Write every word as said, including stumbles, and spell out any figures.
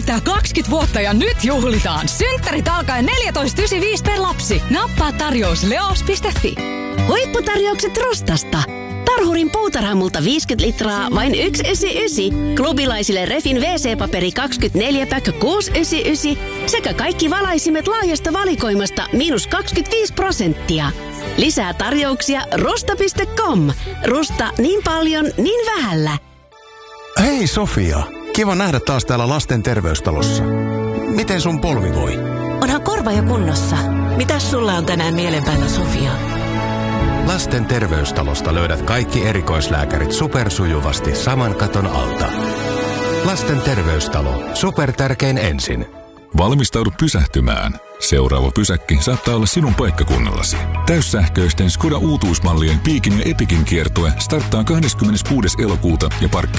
täyttää kaksikymmentä vuotta ja nyt juhlitaan. Synttärit alkaen neljätoista yhdeksänkymmentäviisi per lapsi. Nappaa tarjous leos piste fi. Huipputarjoukset Rustasta. Tarhurin puutarhamulta viisikymmentä litraa, vain yksi yhdeksänkymmentäyhdeksän. Klubilaisille Refin wee see-paperi kaksikymmentäneljä päkkö kuusi yhdeksänkymmentäyhdeksän. Sekä kaikki valaisimet laajasta valikoimasta miinus kaksikymmentäviisi prosenttia. Lisää tarjouksia rusta piste com. Rusta niin paljon, niin vähällä. Hei Sofia, kiva nähdä taas täällä lasten terveystalossa. Miten sun polvi voi? Onhan korva jo kunnossa. Mitäs sulla on tänään mielenpäivä, Sofia? Lasten terveystalosta löydät kaikki erikoislääkärit supersujuvasti saman katon alta. Lasten terveystalo. Supertärkein ensin. Valmistaudu pysähtymään. Seuraava pysäkki saattaa olla sinun paikkakunnallasi. Täyssähköisten Skoda uutuusmallien Piikin ja Epikin kiertue starttaa kahdeskymmeneskuudes elokuuta ja parkki